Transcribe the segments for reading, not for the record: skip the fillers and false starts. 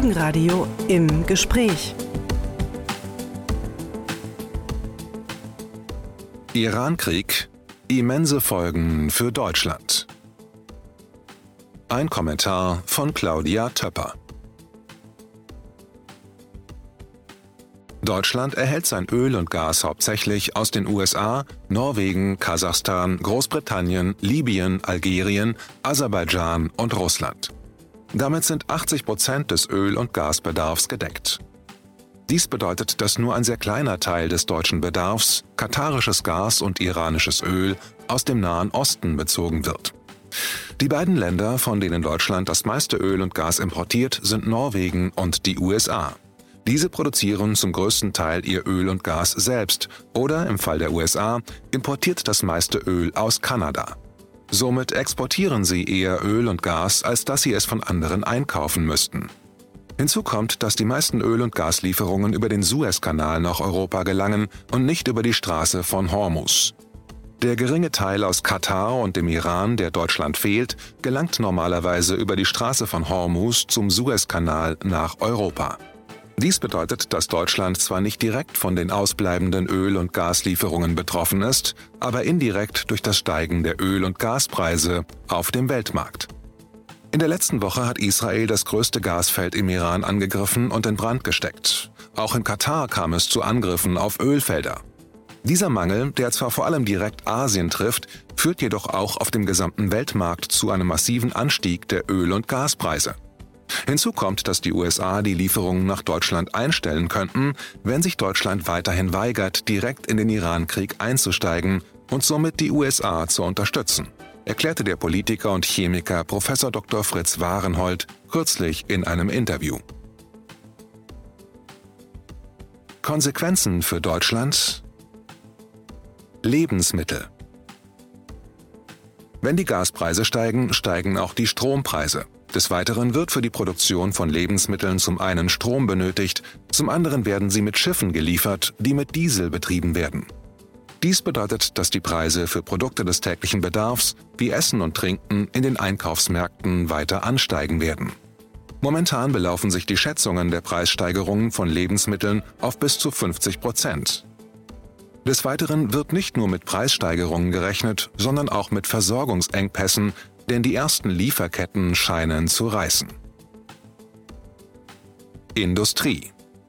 Folgenradio im Gespräch. Irankrieg, immense Folgen für Deutschland. Ein Kommentar von Claudia Töpper. Deutschland erhält sein Öl und Gas hauptsächlich aus den USA, Norwegen, Kasachstan, Großbritannien, Libyen, Algerien, Aserbaidschan und Russland. Damit sind 80% des Öl- und Gasbedarfs gedeckt. Dies bedeutet, dass nur ein sehr kleiner Teil des deutschen Bedarfs, katarisches Gas und iranisches Öl, aus dem Nahen Osten bezogen wird. Die beiden Länder, von denen Deutschland das meiste Öl und Gas importiert, sind Norwegen und die USA. Diese produzieren zum größten Teil ihr Öl und Gas selbst oder, im Fall der USA, importiert das meiste Öl aus Kanada. Somit exportieren sie eher Öl und Gas, als dass sie es von anderen einkaufen müssten. Hinzu kommt, dass die meisten Öl- und Gaslieferungen über den Suezkanal nach Europa gelangen und nicht über die Straße von Hormuz. Der geringe Teil aus Katar und dem Iran, der Deutschland fehlt, gelangt normalerweise über die Straße von Hormuz zum Suezkanal nach Europa. Dies bedeutet, dass Deutschland zwar nicht direkt von den ausbleibenden Öl- und Gaslieferungen betroffen ist, aber indirekt durch das Steigen der Öl- und Gaspreise auf dem Weltmarkt. In der letzten Woche hat Israel das größte Gasfeld im Iran angegriffen und in Brand gesteckt. Auch in Katar kam es zu Angriffen auf Ölfelder. Dieser Mangel, der zwar vor allem direkt Asien trifft, führt jedoch auch auf dem gesamten Weltmarkt zu einem massiven Anstieg der Öl- und Gaspreise. Hinzu kommt, dass die USA die Lieferungen nach Deutschland einstellen könnten, wenn sich Deutschland weiterhin weigert, direkt in den Irankrieg einzusteigen und somit die USA zu unterstützen, erklärte der Politiker und Chemiker Prof. Dr. Fritz Warenhold kürzlich in einem Interview. Konsequenzen für Deutschland? Lebensmittel. Wenn die Gaspreise steigen, steigen auch die Strompreise. Des Weiteren wird für die Produktion von Lebensmitteln zum einen Strom benötigt, zum anderen werden sie mit Schiffen geliefert, die mit Diesel betrieben werden. Dies bedeutet, dass die Preise für Produkte des täglichen Bedarfs, wie Essen und Trinken, in den Einkaufsmärkten weiter ansteigen werden. Momentan belaufen sich die Schätzungen der Preissteigerungen von Lebensmitteln auf bis zu 50%. Des Weiteren wird nicht nur mit Preissteigerungen gerechnet, sondern auch mit Versorgungsengpässen, denn die ersten Lieferketten scheinen zu reißen. Industrie.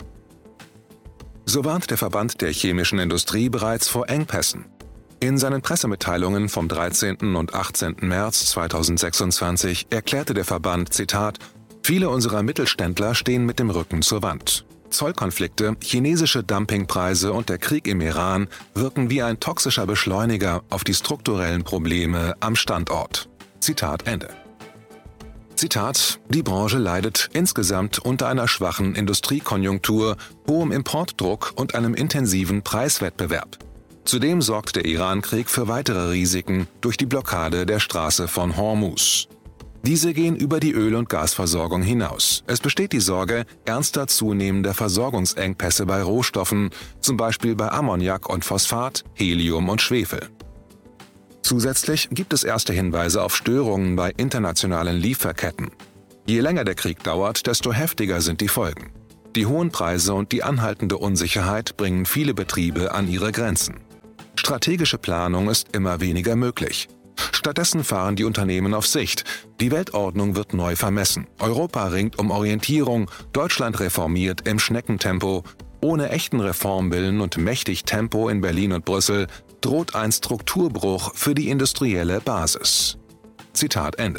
So warnt der Verband der chemischen Industrie bereits vor Engpässen. In seinen Pressemitteilungen vom 13. und 18. März 2026 erklärte der Verband, Zitat, viele unserer Mittelständler stehen mit dem Rücken zur Wand. Zollkonflikte, chinesische Dumpingpreise und der Krieg im Iran wirken wie ein toxischer Beschleuniger auf die strukturellen Probleme am Standort. Zitat Ende. Zitat: Die Branche leidet insgesamt unter einer schwachen Industriekonjunktur, hohem Importdruck und einem intensiven Preiswettbewerb. Zudem sorgt der Irankrieg für weitere Risiken durch die Blockade der Straße von Hormuz. Diese gehen über die Öl- und Gasversorgung hinaus. Es besteht die Sorge ernster zunehmender Versorgungsengpässe bei Rohstoffen, zum Beispiel bei Ammoniak und Phosphat, Helium und Schwefel. Zusätzlich gibt es erste Hinweise auf Störungen bei internationalen Lieferketten. Je länger der Krieg dauert, desto heftiger sind die Folgen. Die hohen Preise und die anhaltende Unsicherheit bringen viele Betriebe an ihre Grenzen. Strategische Planung ist immer weniger möglich. Stattdessen fahren die Unternehmen auf Sicht. Die Weltordnung wird neu vermessen. Europa ringt um Orientierung, Deutschland reformiert im Schneckentempo. Ohne echten Reformwillen und mächtig Tempo in Berlin und Brüssel droht ein Strukturbruch für die industrielle Basis. Zitat Ende.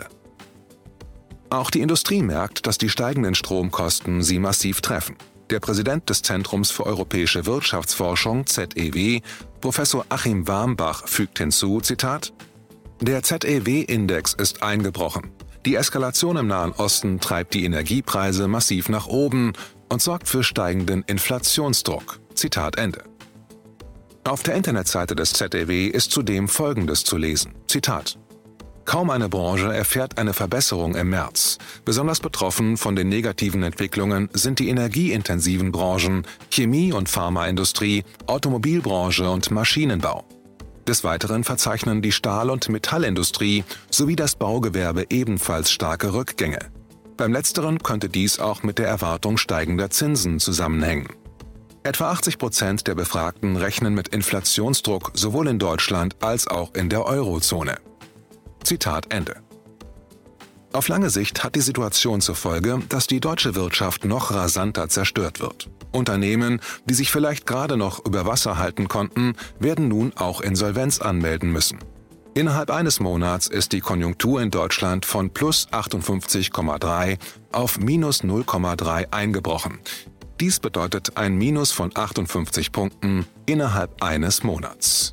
Auch die Industrie merkt, dass die steigenden Stromkosten sie massiv treffen. Der Präsident des Zentrums für europäische Wirtschaftsforschung, ZEW, Professor Achim Warmbach, fügt hinzu, Zitat, der ZEW-Index ist eingebrochen. Die Eskalation im Nahen Osten treibt die Energiepreise massiv nach oben und sorgt für steigenden Inflationsdruck. Zitat Ende. Auf der Internetseite des ZEW ist zudem Folgendes zu lesen. Zitat: Kaum eine Branche erfährt eine Verbesserung im März. Besonders betroffen von den negativen Entwicklungen sind die energieintensiven Branchen, Chemie- und Pharmaindustrie, Automobilbranche und Maschinenbau. Des Weiteren verzeichnen die Stahl- und Metallindustrie sowie das Baugewerbe ebenfalls starke Rückgänge. Beim Letzteren könnte dies auch mit der Erwartung steigender Zinsen zusammenhängen. Etwa 80% der Befragten rechnen mit Inflationsdruck sowohl in Deutschland als auch in der Eurozone. Zitat Ende. Auf lange Sicht hat die Situation zur Folge, dass die deutsche Wirtschaft noch rasanter zerstört wird. Unternehmen, die sich vielleicht gerade noch über Wasser halten konnten, werden nun auch Insolvenz anmelden müssen. Innerhalb eines Monats ist die Konjunktur in Deutschland von plus 58,3 auf minus 0,3 eingebrochen. Dies bedeutet ein Minus von 58 Punkten innerhalb eines Monats.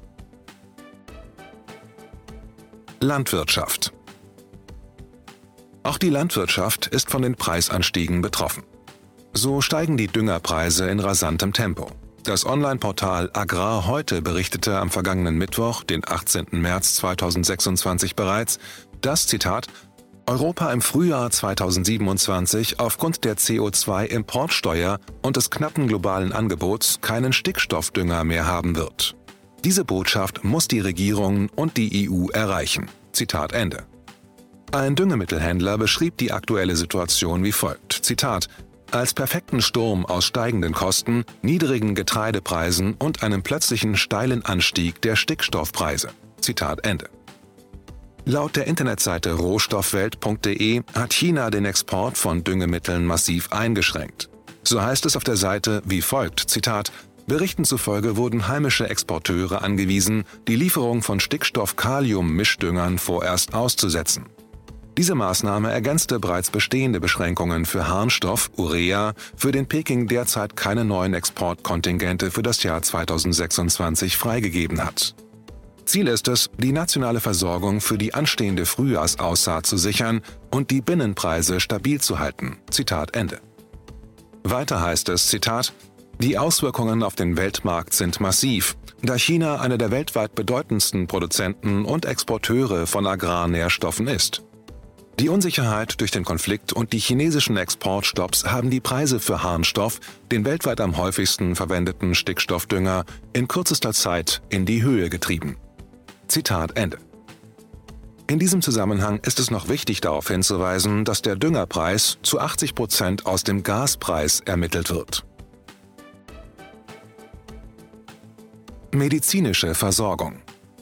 Landwirtschaft. Auch die Landwirtschaft ist von den Preisanstiegen betroffen. So steigen die Düngerpreise in rasantem Tempo. Das Online-Portal Agrar heute berichtete am vergangenen Mittwoch, den 18. März 2026 bereits, dass, Zitat, Europa im Frühjahr 2027 aufgrund der CO2-Importsteuer und des knappen globalen Angebots keinen Stickstoffdünger mehr haben wird. Diese Botschaft muss die Regierungen und die EU erreichen. Zitat Ende. Ein Düngemittelhändler beschrieb die aktuelle Situation wie folgt, Zitat, als perfekten Sturm aus steigenden Kosten, niedrigen Getreidepreisen und einem plötzlichen steilen Anstieg der Stickstoffpreise. Zitat Ende. Laut der Internetseite rohstoffwelt.de hat China den Export von Düngemitteln massiv eingeschränkt. So heißt es auf der Seite wie folgt, Zitat, Berichten zufolge wurden heimische Exporteure angewiesen, die Lieferung von Stickstoff-Kalium-Mischdüngern vorerst auszusetzen. Diese Maßnahme ergänzte bereits bestehende Beschränkungen für Harnstoff, Urea, für den Peking derzeit keine neuen Exportkontingente für das Jahr 2026 freigegeben hat. Ziel ist es, die nationale Versorgung für die anstehende Frühjahrsaussaat zu sichern und die Binnenpreise stabil zu halten. Zitat Ende. Weiter heißt es, Zitat, die Auswirkungen auf den Weltmarkt sind massiv, da China einer der weltweit bedeutendsten Produzenten und Exporteure von Agrarnährstoffen ist. Die Unsicherheit durch den Konflikt und die chinesischen Exportstopps haben die Preise für Harnstoff, den weltweit am häufigsten verwendeten Stickstoffdünger, in kürzester Zeit in die Höhe getrieben. Zitat Ende. In diesem Zusammenhang ist es noch wichtig darauf hinzuweisen, dass der Düngerpreis zu 80% aus dem Gaspreis ermittelt wird. Medizinische Versorgung.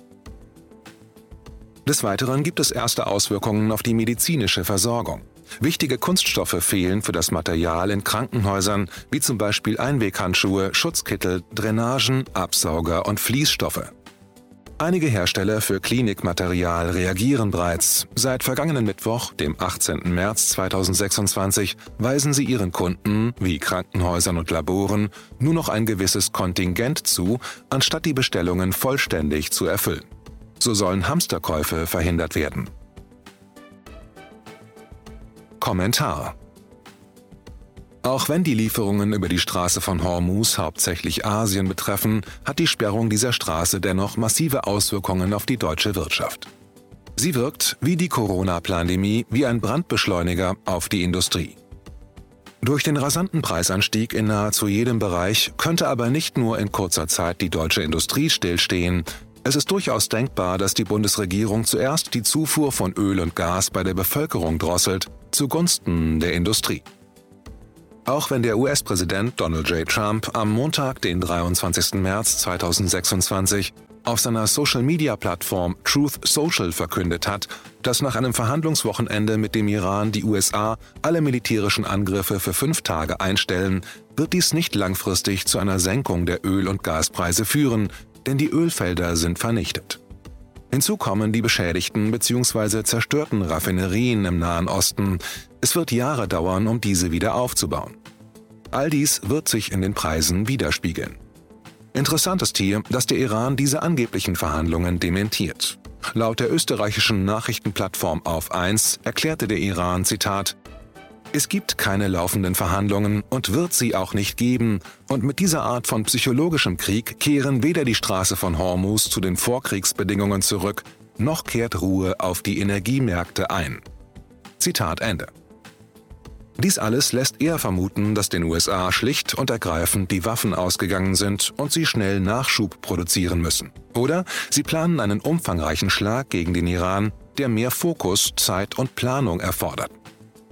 Des Weiteren gibt es erste Auswirkungen auf die medizinische Versorgung. Wichtige Kunststoffe fehlen für das Material in Krankenhäusern, wie zum Beispiel Einweghandschuhe, Schutzkittel, Drainagen, Absauger und Fließstoffe. Einige Hersteller für Klinikmaterial reagieren bereits. Seit vergangenen Mittwoch, dem 18. März 2026, weisen sie ihren Kunden, wie Krankenhäusern und Laboren, nur noch ein gewisses Kontingent zu, anstatt die Bestellungen vollständig zu erfüllen. So sollen Hamsterkäufe verhindert werden. Kommentar. Auch wenn die Lieferungen über die Straße von Hormuz hauptsächlich Asien betreffen, hat die Sperrung dieser Straße dennoch massive Auswirkungen auf die deutsche Wirtschaft. Sie wirkt, wie die Corona-Pandemie, wie ein Brandbeschleuniger auf die Industrie. Durch den rasanten Preisanstieg in nahezu jedem Bereich könnte aber nicht nur in kurzer Zeit die deutsche Industrie stillstehen. Es ist durchaus denkbar, dass die Bundesregierung zuerst die Zufuhr von Öl und Gas bei der Bevölkerung drosselt, zugunsten der Industrie. Auch wenn der US-Präsident Donald J. Trump am Montag, den 23. März 2026, auf seiner Social-Media-Plattform Truth Social verkündet hat, dass nach einem Verhandlungswochenende mit dem Iran die USA alle militärischen Angriffe für 5 Tage einstellen, wird dies nicht langfristig zu einer Senkung der Öl- und Gaspreise führen, denn die Ölfelder sind vernichtet. Hinzu kommen die beschädigten bzw. zerstörten Raffinerien im Nahen Osten. Es wird Jahre dauern, um diese wieder aufzubauen. All dies wird sich in den Preisen widerspiegeln. Interessant ist hier, dass der Iran diese angeblichen Verhandlungen dementiert. Laut der österreichischen Nachrichtenplattform Auf 1 erklärte der Iran, Zitat, es gibt keine laufenden Verhandlungen und wird sie auch nicht geben, und mit dieser Art von psychologischem Krieg kehren weder die Straße von Hormuz zu den Vorkriegsbedingungen zurück, noch kehrt Ruhe auf die Energiemärkte ein. Zitat Ende. Dies alles lässt eher vermuten, dass den USA schlicht und ergreifend die Waffen ausgegangen sind und sie schnell Nachschub produzieren müssen. Oder sie planen einen umfangreichen Schlag gegen den Iran, der mehr Fokus, Zeit und Planung erfordert.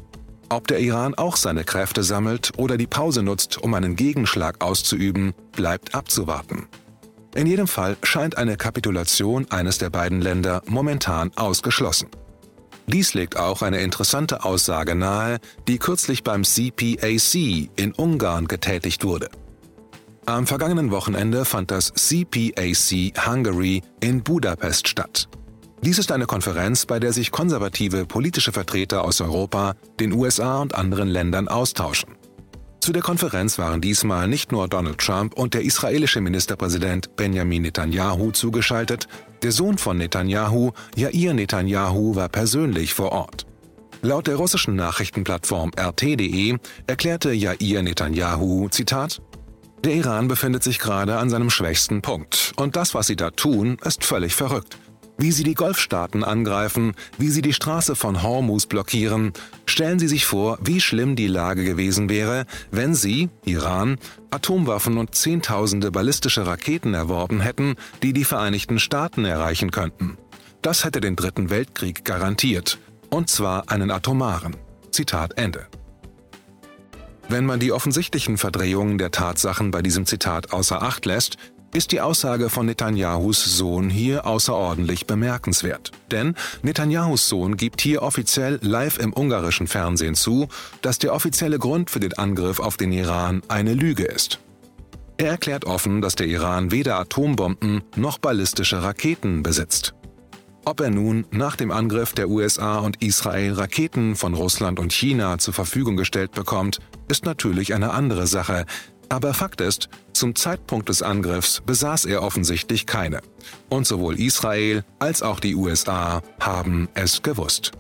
Ob der Iran auch seine Kräfte sammelt oder die Pause nutzt, um einen Gegenschlag auszuüben, bleibt abzuwarten. In jedem Fall scheint eine Kapitulation eines der beiden Länder momentan ausgeschlossen. Dies legt auch eine interessante Aussage nahe, die kürzlich beim CPAC in Ungarn getätigt wurde. Am vergangenen Wochenende fand das CPAC Hungary in Budapest statt. Dies ist eine Konferenz, bei der sich konservative politische Vertreter aus Europa, den USA und anderen Ländern austauschen. Zu der Konferenz waren diesmal nicht nur Donald Trump und der israelische Ministerpräsident Benjamin Netanyahu zugeschaltet, der Sohn von Netanyahu, Yair Netanyahu, war persönlich vor Ort. Laut der russischen Nachrichtenplattform RT.de erklärte Yair Netanyahu, Zitat: Der Iran befindet sich gerade an seinem schwächsten Punkt und das, was sie da tun, ist völlig verrückt. Wie sie die Golfstaaten angreifen, wie sie die Straße von Hormuz blockieren. Stellen Sie sich vor, wie schlimm die Lage gewesen wäre, wenn sie, Iran, Atomwaffen und Zehntausende ballistische Raketen erworben hätten, die die Vereinigten Staaten erreichen könnten. Das hätte den Dritten Weltkrieg garantiert, und zwar einen atomaren. Zitat Ende. Wenn man die offensichtlichen Verdrehungen der Tatsachen bei diesem Zitat außer Acht lässt, ist die Aussage von Netanyahus Sohn hier außerordentlich bemerkenswert. Denn Netanyahus Sohn gibt hier offiziell live im ungarischen Fernsehen zu, dass der offizielle Grund für den Angriff auf den Iran eine Lüge ist. Er erklärt offen, dass der Iran weder Atombomben noch ballistische Raketen besitzt. Ob er nun nach dem Angriff der USA und Israel Raketen von Russland und China zur Verfügung gestellt bekommt, ist natürlich eine andere Sache. Aber Fakt ist, zum Zeitpunkt des Angriffs besaß er offensichtlich keine. Und sowohl Israel als auch die USA haben es gewusst.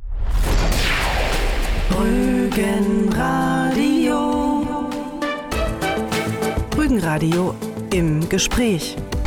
Rügenradio. Rügenradio im Gespräch.